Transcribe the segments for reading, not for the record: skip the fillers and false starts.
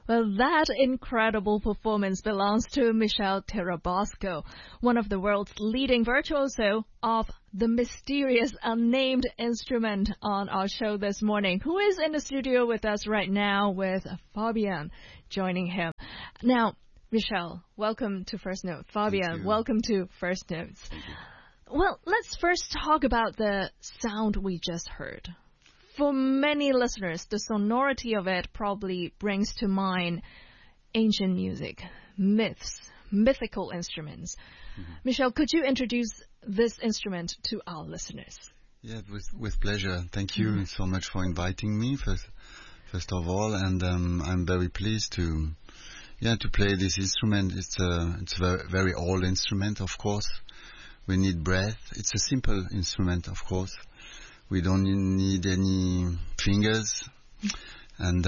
Well, that incredible performance belongs to Michel Tirabasco, one of the world's leading virtuoso of the mysterious unnamed instrument on our show this morning, who is in the studio with us right now with Fabian joining him. Now, Michel, welcome to First Note. Fabian, welcome to First Notes. Well, let's first talk about the sound we just heard. For many listeners, the sonority of it probably brings to mind ancient music, myths, mythical instruments. Mm-hmm. Michel, could you introduce this instrument to our listeners? Yeah, with pleasure. Thank you so much for inviting me, first of all. And I'm very pleased to play this instrument. It's a very old instrument, of course. We need breath. It's a simple instrument, of course. We don't need any fingers, and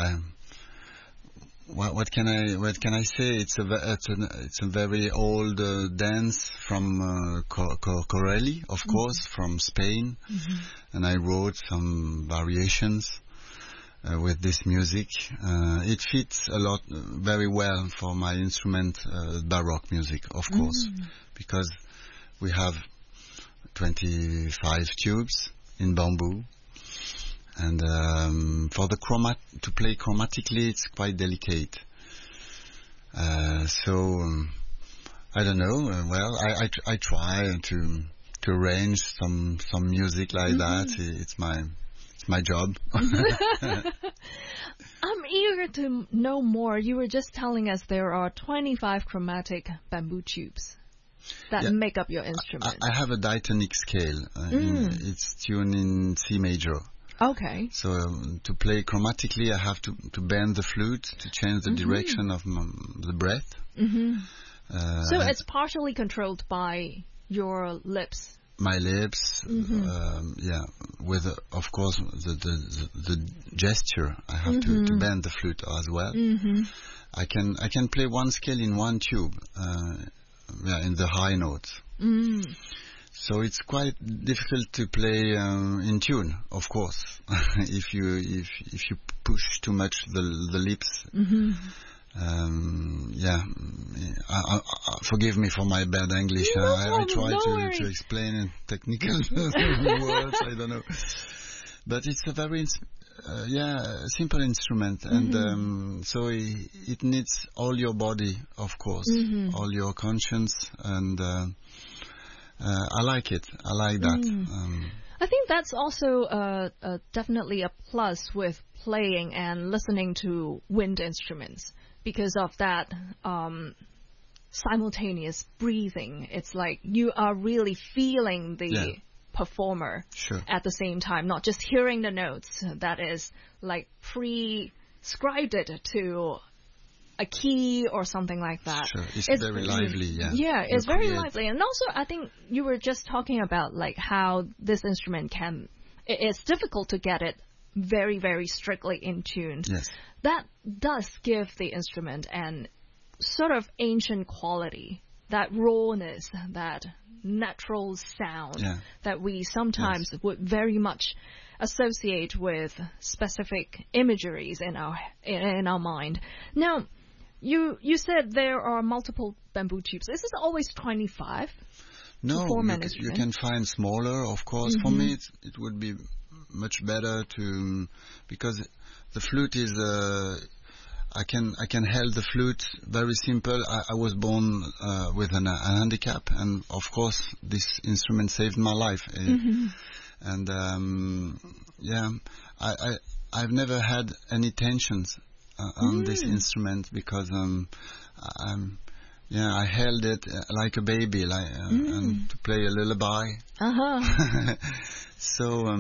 what can I say? It's a very old dance from Corelli, of course, from Spain, and I wrote some variations with this music. It fits a lot, very well for my instrument, Baroque music, of course, because we have 25 tubes in bamboo, and for the to play chromatically, it's quite delicate. So I don't know. Well, I try to arrange some music like that. It's my job. I'm eager to know more. You were just telling us there are 25 chromatic bamboo tubes that make up your instrument. I have a diatonic scale. It's tuned in C major. Okay. So to play chromatically, I have to bend the flute to change the direction of the breath. So it's partially controlled by your lips. My lips, with of course the gesture. I have to bend the flute as well. I can play one scale in one tube. In the high notes. So it's quite difficult to play in tune, of course, if you push too much the lips. Forgive me for my bad English. I try to explain in technical words. I don't know, but it's a very simple instrument, and so it needs all your body, of course, all your conscience, and I like it. I like that. I think that's also definitely a plus with playing and listening to wind instruments, because of that simultaneous breathing. It's like you are really feeling the performer at the same time, not just hearing the notes that is like prescribed it to a key or something like that. Sure, it's very lively, Yeah, it's very lively. And also, I think you were just talking about like how this instrument it's difficult to get it very, very strictly in tune. Yes. That does give the instrument an sort of ancient quality, that rawness, that natural sound that we sometimes would very much associate with specific imageries in our mind. Now, you said there are multiple bamboo tubes. Is this always 25? No, you can find smaller, of course. For me, it would be much better because the flute is I can hold the flute very simple. I was born with a handicap, and of course this instrument saved my life. And I've never had any tensions on this instrument because I held it like a baby, and to play a lullaby. So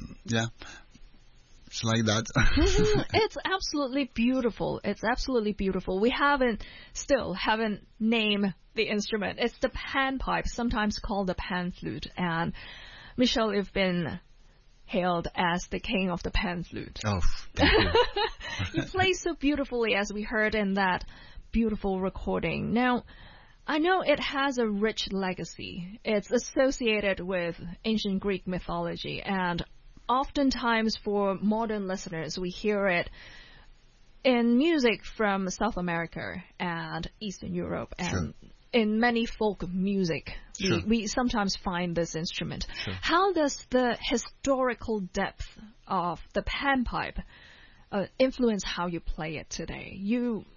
it's like that. It's absolutely beautiful. It's absolutely beautiful. We still haven't named the instrument. It's the panpipe, sometimes called the pan flute. And Michel, you've been hailed as the king of the pan flute. Oh, thank you. You play so beautifully, as we heard in that beautiful recording. Now, I know it has a rich legacy. It's associated with ancient Greek mythology, and oftentimes for modern listeners, we hear it in music from South America and Eastern Europe and in many folk music, we sometimes find this instrument. How does the historical depth of the panpipe influence how you play it today? You